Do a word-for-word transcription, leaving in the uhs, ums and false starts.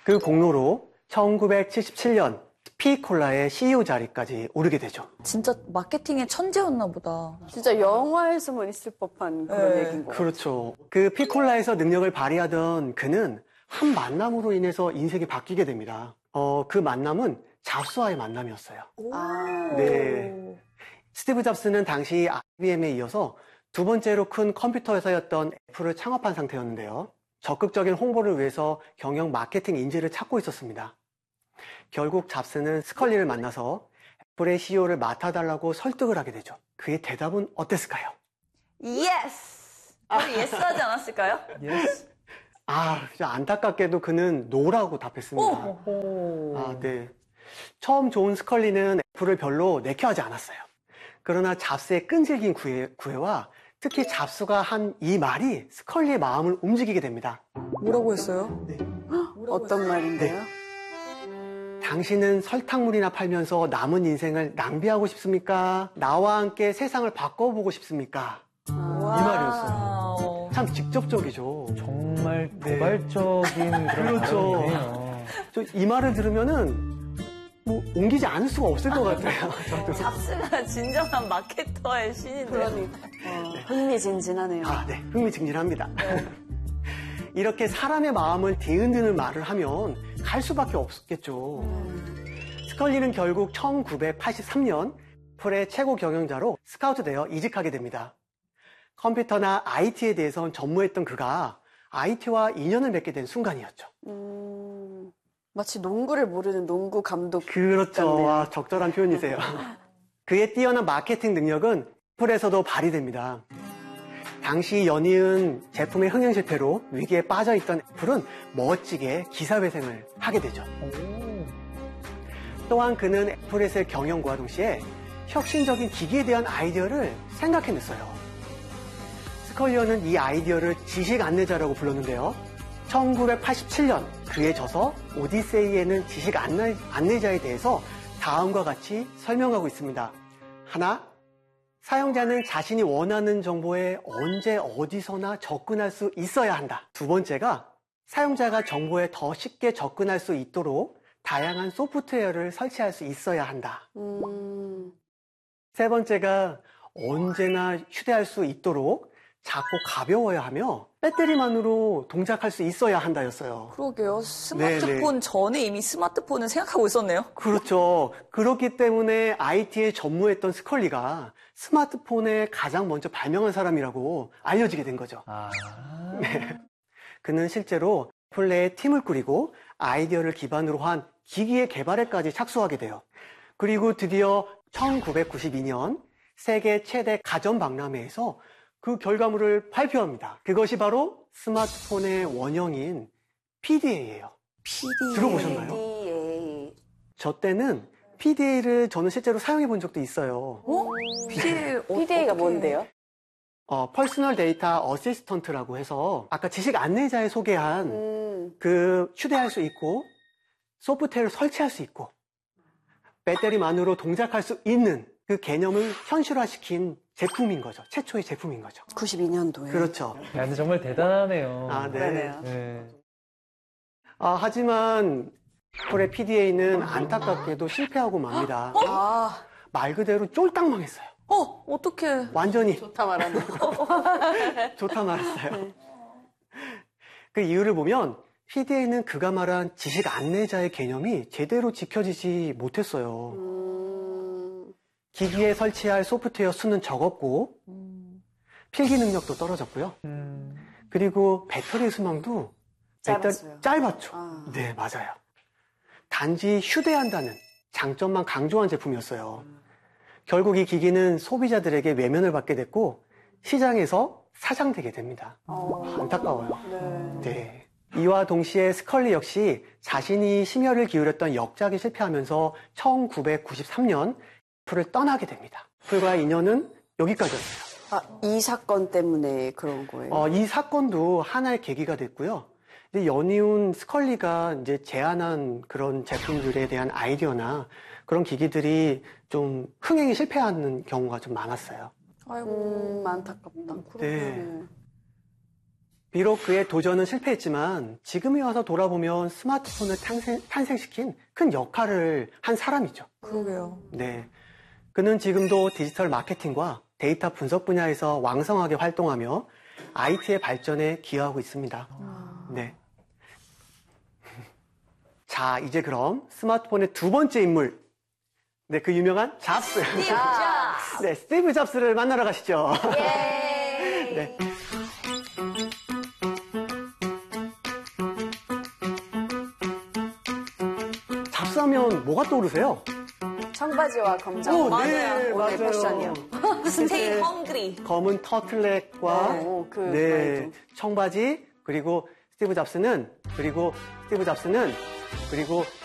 그 공로로 천구백칠십칠 년 스피콜라의 씨이오 자리까지 오르게 되죠. 진짜 마케팅의 천재였나 보다. 진짜 영화에서만 있을 법한 그런 네. 얘기인 것 같아요. 그렇죠. 그 피콜라에서 능력을 발휘하던 그는 한 만남으로 인해서 인생이 바뀌게 됩니다. 어, 그 만남은 잡스와의 만남이었어요. 아, 네. 스티브 잡스는 당시 아이비엠에 이어서 두 번째로 큰 컴퓨터 회사였던 애플을 창업한 상태였는데요. 적극적인 홍보를 위해서 경영 마케팅 인재를 찾고 있었습니다. 결국 잡스는 스컬리를 만나서 애플의 씨이오를 맡아달라고 설득을 하게 되죠. 그의 대답은 어땠을까요? 예스! 바로 예스 하지 않았을까요? 예스. 아, 진짜 안타깝게도 그는 노라고 답했습니다. 오. 아, 네. 처음 좋은 스컬리는 애플을 별로 내켜하지 않았어요. 그러나 잡스의 끈질긴 구애, 구애와 특히 잡스가 한 이 말이 스컬리의 마음을 움직이게 됩니다. 뭐라고 했어요? 네. 어떤 말인데요? 당신은 설탕물이나 팔면서 남은 인생을 낭비하고 싶습니까? 나와 함께 세상을 바꿔보고 싶습니까? 아. 이 말이었어요. 와우. 참 직접적이죠. 정말 도발적인 그런 그렇죠. 발언이네요. 저 이 말을 들으면은 뭐 옮기지 않을 수가 없을 것 같아요. 저도. 잡스가 진정한 마케터의 신인데. 그러니까. 어, 흥미진진하네요. 아, 네. 흥미진진합니다. 이렇게 사람의 마음을 뒤흔드는 말을 하면 갈 수밖에 없겠죠. 음. 스컬리는 결국 천구백팔십삼 년 애플의 최고 경영자로 스카우트되어 이직하게 됩니다. 컴퓨터나 아이티에 대해선 전무했던 그가 아이티와 인연을 맺게 된 순간이었죠. 음, 마치 농구를 모르는 농구 감독. 그렇죠. 같네요. 와, 적절한 표현이세요. 그의 뛰어난 마케팅 능력은 애플에서도 발휘됩니다. 당시 연이은 제품의 흥행 실패로 위기에 빠져있던 애플은 멋지게 기사회생을 하게 되죠. 또한 그는 애플에서의 경영과 동시에 혁신적인 기기에 대한 아이디어를 생각해냈어요. 스컬리어는 이 아이디어를 지식 안내자라고 불렀는데요. 천구백팔십칠 년 그의 저서 오디세이에는 지식 안내, 안내자에 대해서 다음과 같이 설명하고 있습니다. 하나, 사용자는 자신이 원하는 정보에 언제 어디서나 접근할 수 있어야 한다. 두 번째가 사용자가 정보에 더 쉽게 접근할 수 있도록 다양한 소프트웨어를 설치할 수 있어야 한다. 음, 세 번째가 언제나 휴대할 수 있도록 작고 가벼워야 하며 배터리만으로 동작할 수 있어야 한다였어요. 그러게요. 스마트폰 네네. 전에 이미 스마트폰은 생각하고 있었네요. 그렇죠. 그렇기 때문에 아이티에 전무했던 스컬리가 스마트폰에 가장 먼저 발명한 사람이라고 알려지게 된 거죠. 아. 네. 그는 실제로 애플 내에 팀을 꾸리고 아이디어를 기반으로 한 기기의 개발에까지 착수하게 돼요. 그리고 드디어 천구백구십이 년 세계 최대 가전 박람회에서 그 결과물을 발표합니다. 그것이 바로 스마트폰의 원형인 피디에이예요. 피디에이. 들어보셨나요? 피디에이. 저 때는 피디에이를 저는 실제로 사용해 본 적도 있어요. 어? 피디에이. 피디에이가 뭔데요? 어, 퍼스널 데이터 어시스턴트라고 해서 아까 지식 안내자에 소개한 음, 그 휴대할 수 있고 소프트웨어를 설치할 수 있고 배터리만으로 동작할 수 있는 그 개념을 현실화시킨 제품인 거죠. 최초의 제품인 거죠. 구십이 년도에. 그렇죠. 야, 근데 정말 대단하네요. 아, 네. 그러네요. 네. 아, 하지만 애플의 피디에이는 안타깝게도 실패하고 맙니다. 아, 말 그대로 쫄딱 망했어요. 어, 어떡해. 완전히 좋다 말하네. 좋다 말았어요. 그 이유를 보면 피디에이는 그가 말한 지식 안내자의 개념이 제대로 지켜지지 못했어요. 음, 기기에 설치할 소프트웨어 수는 적었고 필기 능력도 떨어졌고요. 음. 그리고 배터리 수명도 짧았어요. 짧았죠. 아. 네, 맞아요. 단지 휴대한다는 장점만 강조한 제품이었어요. 결국 이 기기는 소비자들에게 외면을 받게 됐고 시장에서 사장되게 됩니다. 어, 안타까워요. 네. 네. 이와 동시에 스컬리 역시 자신이 심혈을 기울였던 역작에 실패하면서 천구백구십삼 년 애플을 떠나게 됩니다. 애플과의 인연은 여기까지였어요. 아, 이 사건 때문에 그런 거예요? 어, 이 사건도 하나의 계기가 됐고요. 근데 연이은 스컬리가 이제 제안한 그런 제품들에 대한 아이디어나 그런 기기들이 좀 흥행에 실패하는 경우가 좀 많았어요. 아이고. 음, 안타깝다. 네. 비록 그의 도전은 실패했지만 지금에 와서 돌아보면 스마트폰을 탄생, 탄생시킨 큰 역할을 한 사람이죠. 그러게요. 네. 그는 지금도 디지털 마케팅과 데이터 분석 분야에서 왕성하게 활동하며 아이티의 발전에 기여하고 있습니다. 네. 자, 이제 그럼 스마트폰의 두 번째 인물. 네, 그 유명한 잡스. 스티브 잡스. 네, 스티브 잡스를 만나러 가시죠. 예. 네. 잡스 하면 뭐가 떠오르세요? 청바지와 검정. 오, 맞아요. 네, 오늘 맞아요. 패션이요. Stay hungry. 검은 터틀넥과 네, 오, 그 네, 브레이드. 청바지 그리고 스티브 잡스는 그리고 스티브 잡스는 그리고